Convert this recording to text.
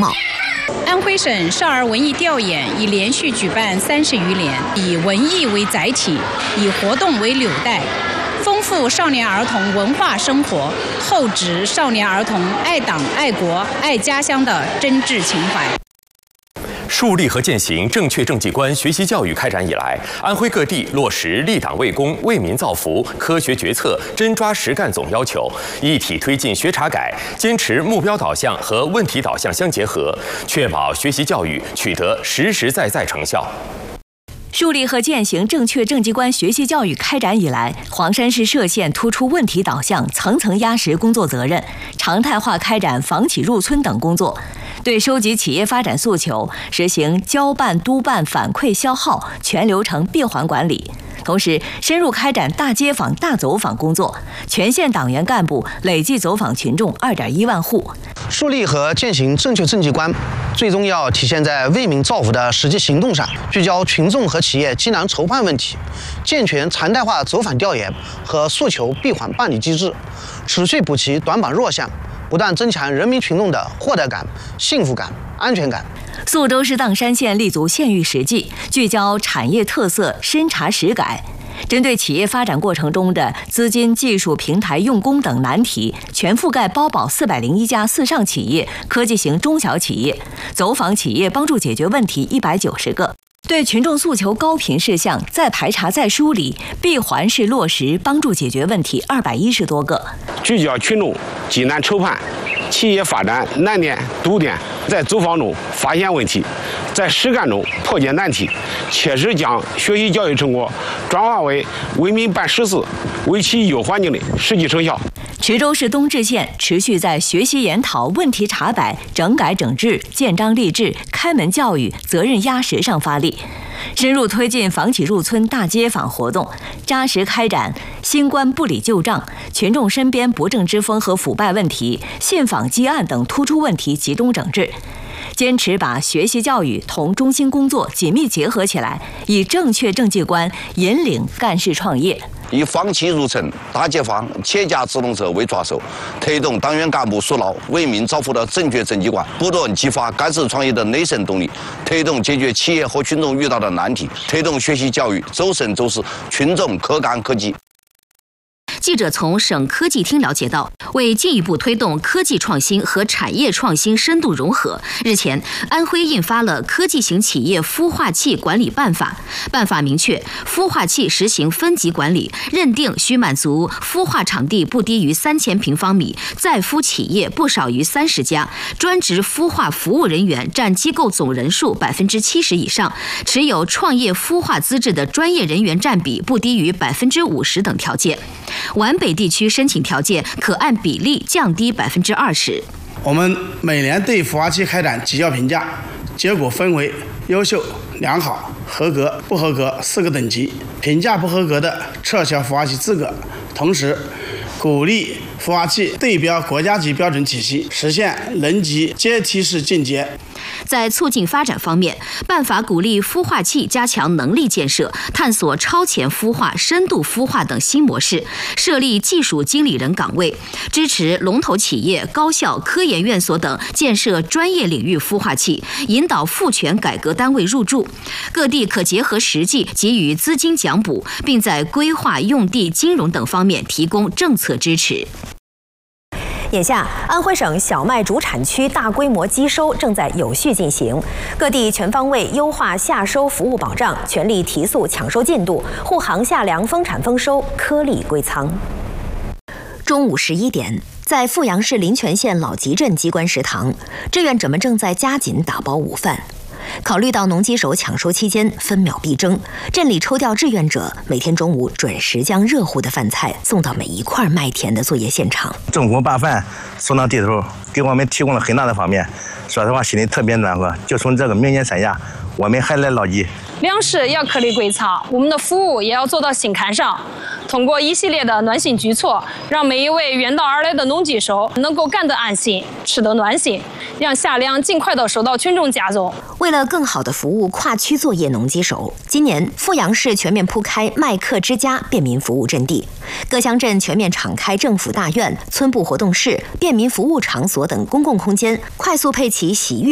貌。 安徽省少儿文艺调研已连续举办30余年，以文艺为载体，以活动为纽带，丰富少年儿童文化生活，厚植少年儿童爱党、爱国、爱家乡的真挚情怀。 树立和践行正确政绩观学习教育开展以来，安徽各地落实立党为公、为民造福、科学决策、真抓实干总要求，一体推进学查改，坚持目标导向和问题导向相结合，确保学习教育取得实实在在成效。 树立和践行正确政绩观学习教育开展以来，黄山市歙县突出问题导向，层层压实工作责任，常态化开展房企入村等工作。对收集企业发展诉求，实行交办、督办、反馈、消耗全流程闭环管理。同时，深入开展大街访、大走访工作，全县党员干部累计走访群众2.1万户。 树立和践行正确政绩观，最终要体现在为民造福的实际行动上，聚焦群众和企业艰难筹办问题，健全常态化走访调研和诉求闭环办理机制，持续补齐短板弱项，不断增强人民群众的获得感、幸福感、安全感。 宿州市砀山县立足县域实际，聚焦产业特色，深查实改。针对企业发展过程中的资金、技术、平台、用工等难题，全覆盖包保401家4上企业、科技型中小企业，走访企业帮助解决问题190个。对群众诉求高频事项再排查再梳理，闭环式落实，帮助解决问题210多个。 聚焦群众急难筹判、企业发展难点、堵点，在走访中发现问题，在实干中破解难题，切实将学习教育成果转化为民办实事、为企业环境的实际成效。 池州市东至县持续在学习研讨、问题查摆、整改整治、建章立制、开门教育、责任压实上发力，深入推进房企入村大街访活动，扎实开展新官不理旧账、群众身边不正之风和腐败问题、信访积案等突出问题集中整治。坚持把学习教育同中心工作紧密结合起来，以正确政绩观引领干事创业。 以房企入村、大街访、企业家直通车为抓手，推动党员干部树牢为民造福的正确政绩观，不断激发干事创业的内生动力，推动解决企业和群众遇到的难题，推动学习教育走深走实，群众可干可及。 记者从省科技厅了解到，为进一步推动科技创新和产业创新深度融合，日前，安徽印发了《科技型企业孵化器管理办法》。办法明确，孵化器实行分级管理，认定需满足孵化场地不低于3000平方米，在孵企业不少于30家，专职孵化服务人员占机构总人数70%以上，持有创业孵化资质的专业人员占比不低于50%等条件。皖北地区申请条件可按比例降低20%。 我们每年对孵化器开展绩效评价，结果分为优秀、良好、合格、不合格4个等级。评价不合格的撤销孵化器资格，同时鼓励孵化器对标国家级标准体系，实现能级阶梯式进阶。 在促进发展方面，办法鼓励孵化器加强能力建设，探索超前孵化、深度孵化等新模式，设立技术经理人岗位，支持龙头企业、高校、科研院所等建设专业领域孵化器，引导赋权改革单位入驻。各地可结合实际给予资金奖补，并在规划、用地、金融等方面提供政策支持。 眼下，安徽省小麦主产区大规模机收正在有序进行，各地全方位优化夏收服务保障，全力提速抢收进度，护航夏粮丰产丰收，颗粒归仓。 中午11点，在阜阳市临泉县老集镇机关食堂，志愿者们正在加紧打包午饭。考虑到农机手抢收期间分秒必争，镇里抽调志愿者每天中午准时将热乎的饭菜送到每一块麦田的作业现场。 政府把饭送到地头，给我们提供了很大的方便。说实话，心里特别暖和。就从这个明年3下，我们还来捞鸡。 粮食要颗粒归仓，我们的服务也要做到心坎上。通过一系列的暖心举措，让每一位远道而来的农机手能够干得安心，吃得暖心，让夏粮尽快的收到群众家中。 为了更好的服务跨区作业农机手，今年阜阳市全面铺开麦客之家便民服务阵地，各乡镇全面敞开政府大院、村部活动室、便民服务场所等公共空间，快速配齐洗浴